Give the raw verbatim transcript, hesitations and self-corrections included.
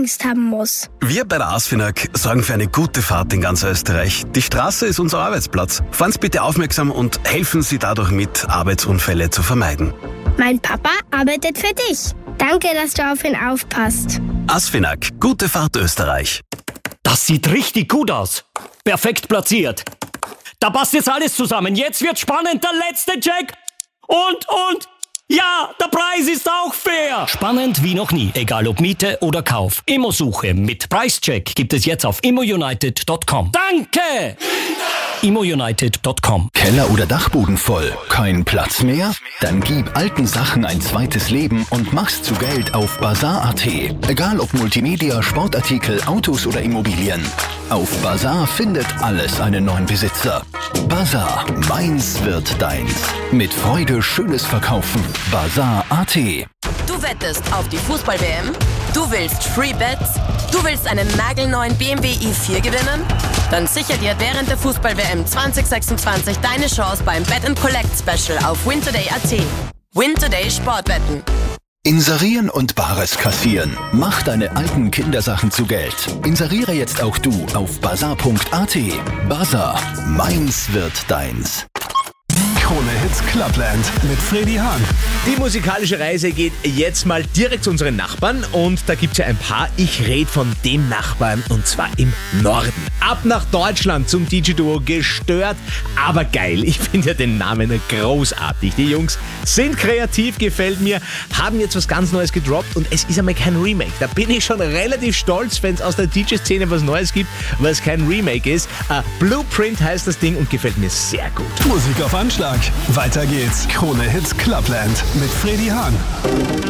Angst haben muss. Wir bei der ASFINAG sorgen für eine gute Fahrt in ganz Österreich. Die Straße ist unser Arbeitsplatz. Fahren Sie bitte aufmerksam und helfen Sie dadurch mit, Arbeitsunfälle zu vermeiden. Mein Papa arbeitet für dich. Danke, dass du auf ihn aufpasst. ASFINAG, gute Fahrt Österreich. Das sieht richtig gut aus. Perfekt platziert. Da passt jetzt alles zusammen. Jetzt wird spannend, der letzte Check. Und, und, ja, der Preis ist auch fair. Spannend wie noch nie, egal ob Miete oder Kauf. Immosuche mit Preischeck gibt es jetzt auf immounited punkt com. Danke! immounited punkt com. Keller oder Dachboden voll? Kein Platz mehr? Dann gib alten Sachen ein zweites Leben und mach's zu Geld auf Bazar punkt at. Egal ob Multimedia, Sportartikel, Autos oder Immobilien. Auf Bazar findet alles einen neuen Besitzer. Bazar, meins wird deins. Mit Freude schönes Verkaufen. Bazar punkt at. Du wettest auf die Fußball-W M? Du willst Free Bets? Du willst einen nagelneuen B M W i vier gewinnen? Dann sicher dir während der Fußball-W M zwanzig sechsundzwanzig deine Chance beim Bet and Collect Special auf wintoday punkt at. Wintoday Sportwetten. Inserieren und Bares kassieren. Mach deine alten Kindersachen zu Geld. Inseriere jetzt auch du auf bazar punkt at. Bazar, meins wird deins. Krone Hits Clubland mit Freddy Hahn. Die musikalische Reise geht jetzt mal direkt zu unseren Nachbarn und da gibt's ja ein paar. Ich rede von dem Nachbarn und zwar im Norden. Ab nach Deutschland zum D J-Duo Gestört, aber geil. Ich finde ja den Namen großartig. Die Jungs sind kreativ, gefällt mir, haben jetzt was ganz Neues gedroppt und es ist einmal kein Remake. Da bin ich schon relativ stolz, wenn es aus der D J-Szene was Neues gibt, was kein Remake ist. Uh, Blueprint heißt das Ding und gefällt mir sehr gut. Musik auf Anschlag. Weiter geht's. Krone Hits Clubland mit Freddy Hahn.